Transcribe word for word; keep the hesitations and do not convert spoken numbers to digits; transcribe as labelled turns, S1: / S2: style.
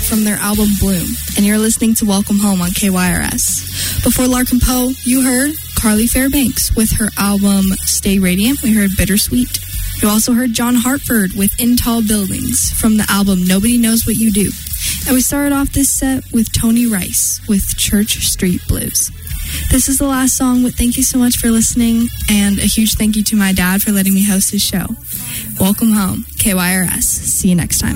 S1: from their album Bloom, and you're listening to Welcome Home on K Y R S. Before Larkin Poe, you heard Carly Fairbanks with her album Stay Radiant. We heard Bittersweet. You also heard John Hartford with In Tall Buildings from the album Nobody Knows What You Do. And we started off this set with Tony Rice with Church Street Blues. This is the last song, but thank you so much for listening, and a huge thank you to my dad for letting me host his show. Welcome home, K Y R S. See you next time.